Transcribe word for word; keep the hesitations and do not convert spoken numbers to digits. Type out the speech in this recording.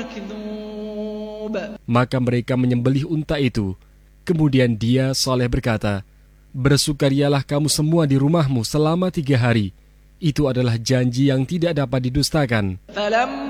Maka mereka menyembelih unta itu. Kemudian dia, Saleh, berkata, "Bersukarialah kamu semua di rumahmu selama tiga hari. Itu adalah janji yang tidak dapat didustakan."